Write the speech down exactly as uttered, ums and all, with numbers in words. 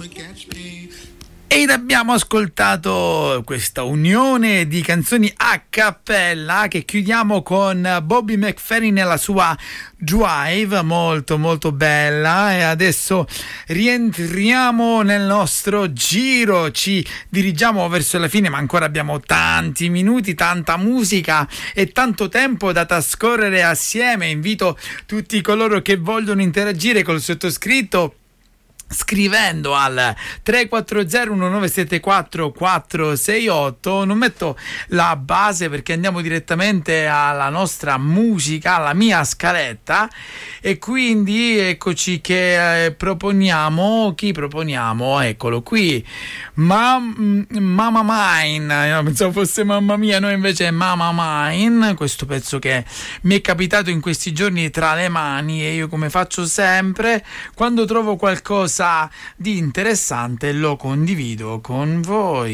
Ed abbiamo ascoltato questa unione di canzoni a cappella che chiudiamo con Bobby McFerrin e la sua Drive, molto molto bella. E adesso rientriamo nel nostro giro, ci dirigiamo verso la fine, ma ancora abbiamo tanti minuti, tanta musica e tanto tempo da trascorrere assieme. Invito tutti coloro che vogliono interagire col sottoscritto scrivendo al tre quattro zero uno nove sette quattro quattro sei otto. Non metto la base perché andiamo direttamente alla nostra musica, alla mia scaletta, e quindi eccoci che eh, proponiamo, chi proponiamo? Eccolo qui, Mam- Mama Mine, no, pensavo fosse mamma mia, no, invece è Mama Mine, questo pezzo che mi è capitato in questi giorni tra le mani, e io, come faccio sempre quando trovo qualcosa di interessante, lo condivido con voi.